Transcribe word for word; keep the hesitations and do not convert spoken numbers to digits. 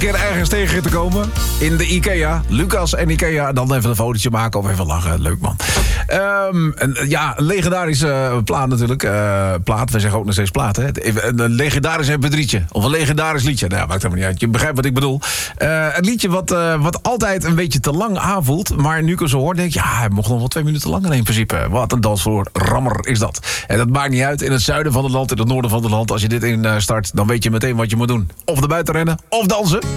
keer ergens tegen te komen in de IKEA. Lucas en IKEA. Dan even een fotootje maken of even lachen. Leuk, man. Um, een, ja, een legendarische uh, plaat natuurlijk. Uh, plaat, wij zeggen ook nog steeds plaat, hè. Een, een legendarisch M P drie'tje. Of een legendarisch liedje. Nou, maakt helemaal niet uit. Je begrijpt wat ik bedoel. Uh, een liedje wat, uh, wat altijd een beetje te lang aanvoelt. Maar nu ik het zo hoor, denk ik... ja, hij mocht nog wel twee minuten langer in principe. Wat een dansvloer. Rammer is dat. En dat maakt niet uit. In het zuiden van het land, in het noorden van het land. Als je dit in uh, start, dan weet je meteen wat je moet doen. Of naar buiten rennen, of dansen.